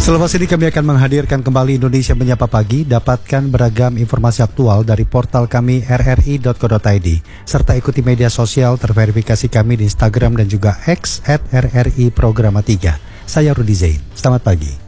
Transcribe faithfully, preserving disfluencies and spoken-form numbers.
Selepas ini kami akan menghadirkan kembali Indonesia Menyapa Pagi. Dapatkan beragam informasi aktual dari portal kami r r i dot co dot i d serta ikuti media sosial terverifikasi kami di Instagram dan juga X at r r i programa tiga. Saya Rudi Zain. Selamat pagi.